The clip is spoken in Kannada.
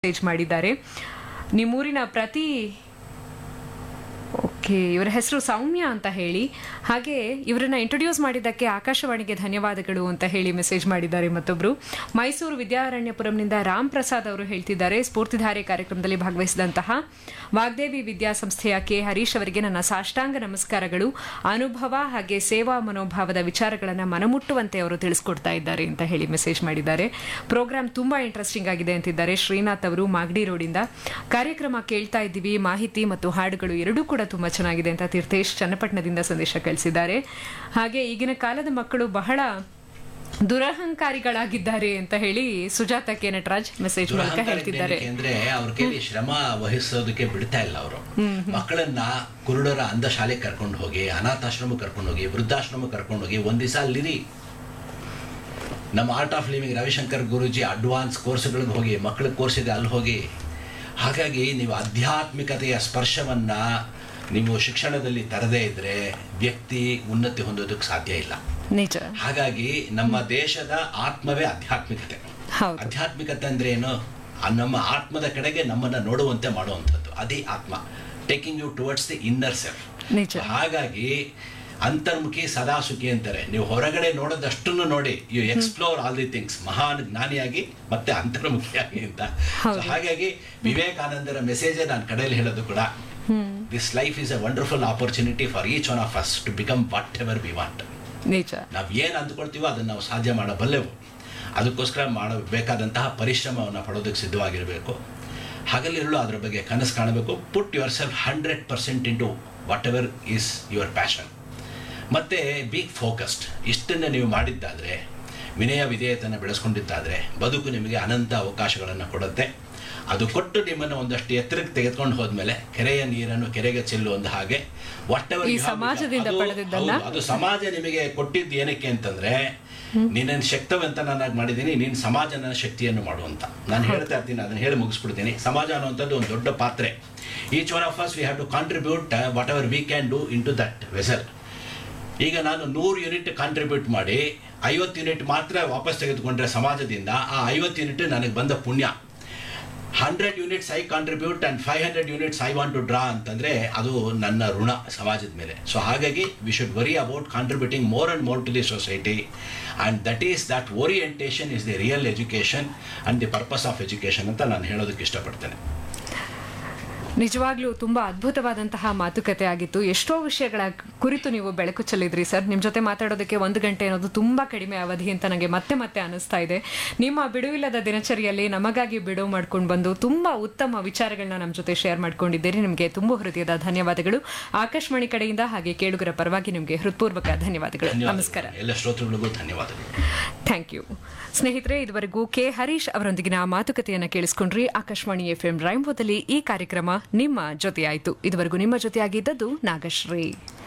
ಮೆಸೇಜ್ ಮಾಡಿದ್ದಾರೆ. ನಿಮ್ಮೂರಿನ ಪ್ರತಿ ಓಕೆ, ಇವರ ಹೆಸರು ಸೌಮ್ಯ ಅಂತ ಹೇಳಿ, ಹಾಗೆ ಇವರನ್ನ ಇಂಟ್ರೊಡ್ಯೂಸ್ ಮಾಡಿದ್ದಕ್ಕೆ ಆಕಾಶವಾಣಿಗೆ ಧನ್ಯವಾದಗಳು ಅಂತ ಹೇಳಿ ಮೆಸೇಜ್ ಮಾಡಿದ್ದಾರೆ. ಮತ್ತೊಬ್ರು ಮೈಸೂರು ವಿದ್ಯಾರಣ್ಯಪುರಂನಿಂದ ರಾಮ್ ಪ್ರಸಾದ್ ಅವರು ಹೇಳ್ತಿದ್ದಾರೆ, ಸ್ಫೂರ್ತಿಧಾರೆ ಕಾರ್ಯಕ್ರಮದಲ್ಲಿ ಭಾಗವಹಿಸಿದಂತಹ ವಾಗ್ದೇವಿ ವಿದ್ಯಾಸಂಸ್ಥೆಯ ಕೆ ಹರೀಶ್ ಅವರಿಗೆ ನನ್ನ ಸಾಷ್ಟಾಂಗ ನಮಸ್ಕಾರಗಳು. ಅನುಭವ ಹಾಗೆ ಸೇವಾ ಮನೋಭಾವದ ವಿಚಾರಗಳನ್ನು ಮನಮುಟ್ಟುವಂತೆ ಅವರು ತಿಳಿಸ್ಕೊಡ್ತಾ ಇದ್ದಾರೆ ಅಂತ ಹೇಳಿ ಮೆಸೇಜ್ ಮಾಡಿದ್ದಾರೆ. ಪ್ರೋಗ್ರಾಮ್ ತುಂಬಾ ಇಂಟ್ರೆಸ್ಟಿಂಗ್ ಆಗಿದೆ ಅಂತಿದ್ದಾರೆ ಶ್ರೀನಾಥ್ ಅವರು ಮಾಗಡಿ ರೋಡಿಂದ. ಕಾರ್ಯಕ್ರಮ ಕೇಳ್ತಾ ಇದ್ದೀವಿ, ಮಾಹಿತಿ ಮತ್ತು ಹಾಡುಗಳು ಎರಡೂ ಕೂಡ ತುಂಬಾ ಚೆನ್ನಾಗಿದೆ ಅಂತ ತೀರ್ಥೇಶ್ ಚನ್ನಪಟ್ಟಣದಿಂದ ಸಂದೇಶ ಕಳಿಸಿದ್ದಾರೆ. ಹಾಗೆ ಈಗಿನ ಕಾಲದ ಮಕ್ಕಳು ಬಹಳ ದುರಹಂಕಾರಿಗಳಾಗಿದ್ದಾರೆ ಅಂತ ಹೇಳಿ ಸುಜಾತ ಕೆ ನಟರಾಜ್ ಮೆಸೇಜ್ ಮೂಲಕ ಹೇಳ್ತಿದ್ದಾರೆ. ಅಂದ್ರೆ ಅವ್ರ ಕೈಲಿ ಶ್ರಮ ವಹಿಸೋದಕ್ಕೆ ಬಿಡ್ತಾ ಇಲ್ಲ. ಅವರು ಮಕ್ಕಳನ್ನ ಕುರುಡರ ಅಂಧ ಶಾಲೆಗೆ ಕರ್ಕೊಂಡು ಹೋಗಿ, ಅನಾಥಾಶ್ರಮ ಕರ್ಕೊಂಡು ಹೋಗಿ, ವೃದ್ಧಾಶ್ರಮ ಕರ್ಕೊಂಡು ಹೋಗಿ ಒಂದ್ ದಿವಸ ಅಲ್ಲಿರಿ. ನಮ್ಮ art of living Ravishankar Guruji advance ಕೋರ್ಸ್ಗಳಿಗೆ ಹೋಗಿ, ಮಕ್ಕಳ ಕೋರ್ಸ್ ಇದೆ ಅಲ್ಲಿ ಹೋಗಿ. ಹಾಗಾಗಿ ನೀವು ಆಧ್ಯಾತ್ಮಿಕತೆಯ ಸ್ಪರ್ಶವನ್ನ ನೀವು ಶಿಕ್ಷಣದಲ್ಲಿ ತರದೇ ಇದ್ರೆ ವ್ಯಕ್ತಿ ಉನ್ನತಿ ಹೊಂದೋದಕ್ಕೆ ಸಾಧ್ಯ ಇಲ್ಲ. ನಿಜ. ಹಾಗಾಗಿ ನಮ್ಮ ದೇಶದ ಆತ್ಮವೇ ಆಧ್ಯಾತ್ಮಿಕತೆ. ಆಧ್ಯಾತ್ಮಿಕತೆ ಅಂದ್ರೆ ಏನು? ನಮ್ಮ ಆತ್ಮದ ಕಡೆಗೆ ನಮ್ಮನ್ನ ನೋಡುವಂತೆ ಮಾಡುವಂಥದ್ದು, ಅದೇ ಆತ್ಮ. Taking you towards the inner self. ಹಾಗಾಗಿ ಅಂತರ್ಮುಖಿ ಸದಾ ಸುಖಿ ಅಂತಾರೆ. ನೀವು ಹೊರಗಡೆ ನೋಡೋದಷ್ಟನ್ನು ನೋಡಿ, you explore all the things, ಮಹಾನ್ ಜ್ಞಾನಿಯಾಗಿ ಮತ್ತೆ ಅಂತರ್ಮುಖಿಯಾಗಿ ಅಂತ. ಹಾಗಾಗಿ ವಿವೇಕಾನಂದರ ಮೆಸೇಜೇ ನಾನು ಕಡೆಯಲ್ಲಿ ಹೇಳೋದು ಕೂಡ, this life is A wonderful opportunity for each one of us to become what ever we want. ನಾವು ಏನು ಅಂದ್ಕೊಳ್ತೀವೋ ಅದನ್ನು ನಾವು ಸಾಧ್ಯ ಮಾಡಬಲ್ಲೆವು. ಅದಕ್ಕೋಸ್ಕರ ಮಾಡಬೇಕಾದಂತಹ ಪರಿಶ್ರಮವನ್ನು ಪಡೋದಕ್ಕೆ ಸಿದ್ಧವಾಗಿರಬೇಕು. ಹಗಲಿರುಳು ಅದರ ಬಗ್ಗೆ ಕನಸು ಕಾಣಬೇಕು. Put your self 100% into what ever is your passion. ಮತ್ತು ಬಿ ಫೋಕಸ್ಡ್. ಇಷ್ಟನ್ನು ನೀವು ಮಾಡಿದ್ದಾದರೆ, ವಿನಯ ವಿಧೇಯತೆಯನ್ನು ಬೆಳೆಸ್ಕೊಂಡಿದ್ದಾದರೆ, ಬದುಕು ನಿಮಗೆ ಅನಂತ ಅವಕಾಶಗಳನ್ನು ಕೊಡುತ್ತೆ. ಅದು ಕೊಟ್ಟು ನಿಮ್ಮನ್ನು ಒಂದಷ್ಟು ಎತ್ತರಕ್ಕೆ ತೆಗೆದುಕೊಂಡು ಹೋದ್ಮೇಲೆ ಕೆರೆಯ ನೀರನ್ನು ಕೆರೆಗೆ ಚೆಲ್ಲುವಂತ ಹಾಗೆ ವಾಟ್ ಎವರ್ ಅದು ಸಮಾಜ ನಿಮಗೆ ಕೊಟ್ಟಿದ್ದು ಏನಕ್ಕೆ ಅಂತಂದ್ರೆ, ನೀನನ್ನು ಶಕ್ತವಂತನಾಗಿ ಮಾಡಿದ್ದೀನಿ, ನೀನು ಸಮಾಜ ನನ್ನ ಶಕ್ತಿಯನ್ನು ಮಾಡುವಂತ. ನಾನು ಹೇಳ್ತಾ ಇರ್ತೀನಿ, ಅದನ್ನು ಹೇಳಿ ಮುಗಿಸ್ಬಿಡ್ತೀನಿ. ಸಮಾಜ ಅನ್ನುವಂಥದ್ದು ಒಂದು ದೊಡ್ಡ ಪಾತ್ರೆ. Each one of us we have to contribute what ever we can do in to that vessel. ಈಗ ನಾನು 100 ಯೂನಿಟ್ ಕಾಂಟ್ರಿಬ್ಯೂಟ್ ಮಾಡಿ 50 ಯೂನಿಟ್ ಮಾತ್ರ ವಾಪಸ್ ತೆಗೆದುಕೊಂಡ್ರೆ ಸಮಾಜದಿಂದ, ಆ 50 ಯೂನಿಟ್ ನನಗೆ ಬಂದ ಪುಣ್ಯ. 100 units I contribute and 500 units I want to draw ಅಂತಂದರೆ ಅದು ನನ್ನ ಋಣ ಸಮಾಜದ ಮೇಲೆ. ಸೊ ಹಾಗಾಗಿ we should worry about contributing more and more to the society, and that orientation is the real education and the purpose of education ಅಂತ ನಾನು ಹೇಳೋದಕ್ಕೆ ಇಷ್ಟಪಡ್ತೇನೆ. ನಿಜವಾಗ್ಲೂ ತುಂಬಾ ಅದ್ಭುತವಾದಂತಹ ಮಾತುಕತೆ ಆಗಿತ್ತು. ಎಷ್ಟೋ ವಿಷಯಗಳ ಕುರಿತು ನೀವು ಬೆಳಕು ಚೆಲ್ಲಿದ್ರಿ ಸರ್. ನಿಮ್ಮ ಜೊತೆ ಮಾತಾಡೋದಕ್ಕೆ 1 ಗಂಟೆ ಅನ್ನೋದು ತುಂಬಾ ಕಡಿಮೆ ಅವಧಿ ಅಂತ ನನಗೆ ಮತ್ತೆ ಅನಿಸ್ತಾ ಇದೆ. ನಿಮ್ಮ ಬಿಡುವಿಲ್ಲದ ದಿನಚರಿಯಲ್ಲಿ ನಮಗಾಗಿ ಬಿಡುವು ಮಾಡ್ಕೊಂಡು ಬಂದು ತುಂಬಾ ಉತ್ತಮ ವಿಚಾರಗಳನ್ನ ನಮ್ಮ ಜೊತೆ ಶೇರ್ ಮಾಡ್ಕೊಂಡಿದ್ದೀರಿ. ನಿಮಗೆ ತುಂಬಾ ಹೃದಯದ ಧನ್ಯವಾದಗಳು. ಆಕಾಶವಾಣಿ ಕಡೆಯಿಂದ ಹಾಗೆ ಕೇಳುಗರ ಪರವಾಗಿ ನಿಮಗೆ ಹೃತ್ಪೂರ್ವಕ ಧನ್ಯವಾದಗಳು. ನಮಸ್ಕಾರ. ಎಲ್ಲ ಶ್ರೋತೃಗಳಿಗೂ ಧನ್ಯವಾದಗಳು. Thank you. ಸ್ನೇಹಿತರೆ, ಇದುವರೆಗೂ ಕೆ ಹರೀಶ್ ಅವರೊಂದಿಗಿನ ಮಾತುಕತೆಯನ್ನು ಕೇಳಿಸಿಕೊಂಡ್ರಿ. ಆಕಾಶವಾಣಿ FM ರೈನ್ಬೋದಲ್ಲಿ ಈ ಕಾರ್ಯಕ್ರಮ ನಿಮ್ಮ ಜೊತೆಯಾಯಿತು. ಇದುವರೆಗೂ ನಿಮ್ಮ ಜೊತೆಯಾಗಿದ್ದದ್ದು ನಾಗಶ್ರೀ.